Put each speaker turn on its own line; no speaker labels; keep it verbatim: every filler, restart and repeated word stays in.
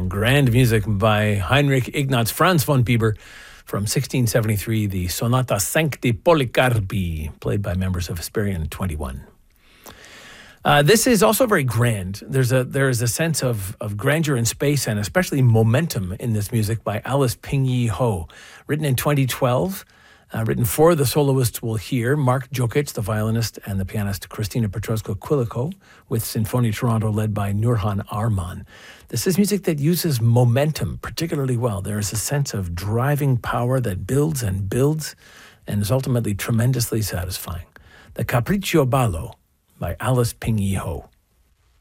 Grand music by Heinrich Ignaz Franz von Bieber from sixteen seventy-three, the Sonata Sancti Policarpi, played by members of Hesperian twenty-one. Uh, this is also very grand. There's a there is a sense of, of grandeur in space and especially momentum in this music by Alice Ping-Yi Ho, written in twenty twelve. Uh, written for the soloists we'll hear, Mark Jokic, the violinist, and the pianist Christina Petrosco-Quilico, with Sinfonia Toronto led by Nurhan Arman. This is music that uses momentum particularly well. There is a sense of driving power that builds and builds and is ultimately tremendously satisfying. The Capriccio Ballo by Alice Ping-Yi Ho.